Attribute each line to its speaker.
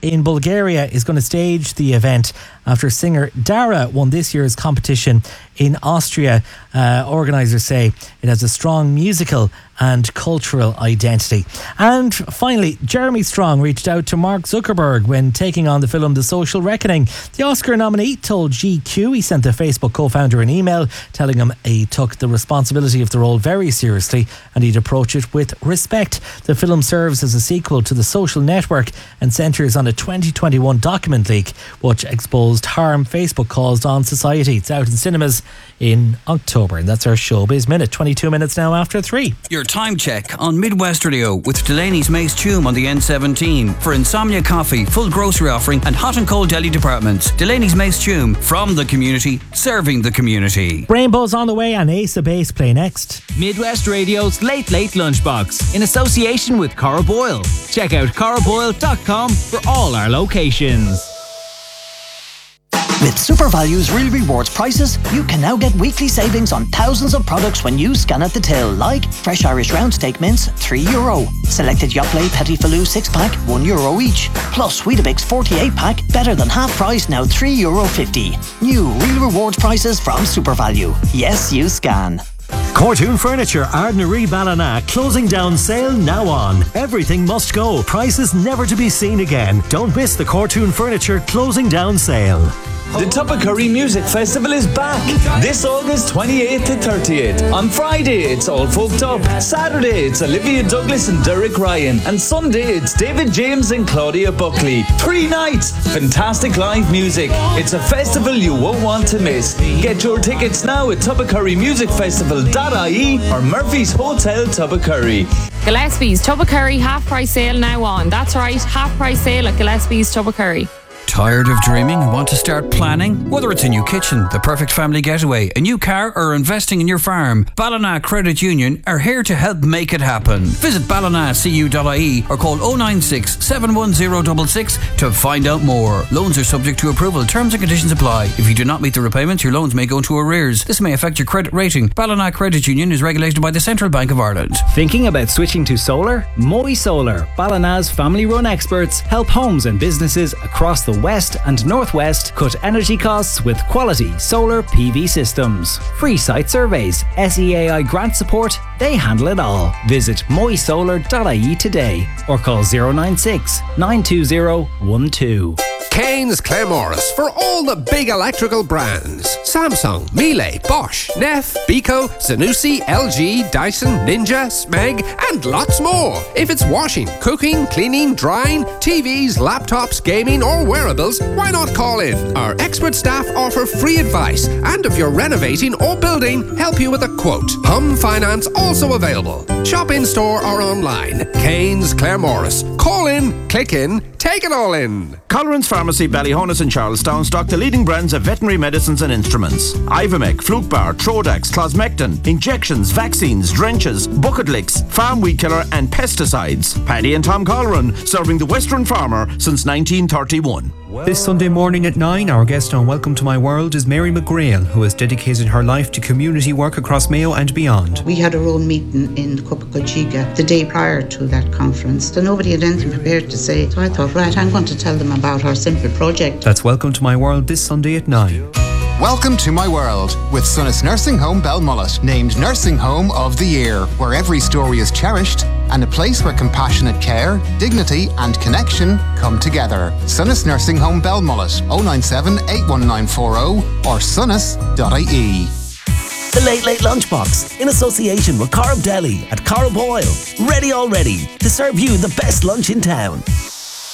Speaker 1: in Bulgaria is going to stage the event after singer Dara won this year's competition in Austria. Organisers say it has a strong musical and cultural identity. And finally, Jeremy Strong reached out to Mark Zuckerberg when taking on the film The Social Reckoning. The Oscar nominee told GQ he sent the Facebook co-founder an email telling him he took the responsibility of the role very seriously and he'd approach it with respect. The film serves as a sequel to The Social Network and centres on a 2021 document leak which exposed harm Facebook caused on society. It's out in cinemas in October, and that's our Showbiz Minute. 22 minutes now after 3.
Speaker 2: Your time check on Midwest Radio with Delaney's Mace Tume on the N17 for Insomnia Coffee, full grocery offering and hot and cold deli departments. Delaney's Mace Tume, from the community, serving the community.
Speaker 1: Rainbow's on the way and Ace of Base play next.
Speaker 3: Midwest Radio's Late Late Lunchbox in association with Cara Boyle. Check out caraboyle.com for all our locations.
Speaker 4: With SuperValue's Real Rewards prices, you can now get weekly savings on thousands of products when you scan at the till, like fresh Irish round steak mince, €3. Selected Yoplait Petit Falou 6-pack, €1 each. Plus Weetabix 48-pack, better than half price, now €3.50. New Real Rewards prices from SuperValue. Yes, you scan.
Speaker 5: Cortoon Furniture, Ardnaree Ballina, closing down sale now on. Everything must go. Prices never to be seen again. Don't miss the Cortoon Furniture closing down sale.
Speaker 6: The Tubacurry Music Festival is back this August 28th to 30th. On Friday, it's All Folked Up. Saturday, it's Olivia Douglas and Derek Ryan. And Sunday, it's David James and Claudia Buckley. 3 nights, fantastic live music. It's a festival you won't want to miss. Get your tickets now at tubacurrymusicfestival.ie or Murphy's Hotel Tubacurry.
Speaker 7: Gillespie's Tubacurry half-price sale now on. That's right, half-price sale at Gillespie's Tubacurry.
Speaker 2: Tired of dreaming and want to start planning? Whether it's a new kitchen, the perfect family getaway, a new car or investing in your farm, Ballina Credit Union are here to help make it happen. Visit ballinacu.ie or call 096 71066 to find out more. Loans are subject to approval. Terms and conditions apply. If you do not meet the repayments, your loans may go into arrears. This may affect your credit rating. Ballina Credit Union is regulated by the Central Bank of Ireland.
Speaker 3: Thinking about switching to solar? Moy Solar, Ballina's family-run experts, help homes and businesses across the West and Northwest cut energy costs with quality solar PV systems. Free site surveys, SEAI grant support, they handle it all. Visit moysolar.ie today or call 096 920 12.
Speaker 8: Kane's Claremorris for all the big electrical brands. Samsung, Miele, Bosch, Neff, Beko, Zanussi, LG, Dyson, Ninja, Smeg and lots more. If it's washing, cooking, cleaning, drying, TVs, laptops, gaming or wearables, why not call in? Our expert staff offer free advice and if you're renovating or building, help you with a quote. Hum Finance also available. Shop in store or online. Kane's Claremorris. Call in, click in, take it all in.
Speaker 9: Colleran's Pharmacy, Ballyhonus and Charlestown stock the leading brands of veterinary medicines and instruments. Ivomec, Flukebar, Trodax, Closmectin, injections, vaccines, drenches, bucket licks, farm weed killer and pesticides. Paddy and Tom Colleran, serving the Western farmer since 1931.
Speaker 10: This Sunday morning at 9, our guest on Welcome to My World is Mary McGrail, who has dedicated her life to community work across Mayo and beyond.
Speaker 11: We had our own meeting in Copacochiga the day prior to that conference, so nobody had anything prepared to say. So I thought, right, I'm going to tell them about our simple project.
Speaker 10: That's Welcome to My World this Sunday at 9.
Speaker 12: Welcome to My World with Sunnis Nursing Home Belmullet, named Nursing Home of the Year, where every story is cherished and a place where compassionate care, dignity and connection come together. Sunnis Nursing Home Belmullet, 097 81940 or sunnis.ie.
Speaker 13: The Late Late Lunchbox in association with Corb Deli at Corb Oil. Ready already to serve you the best lunch in town.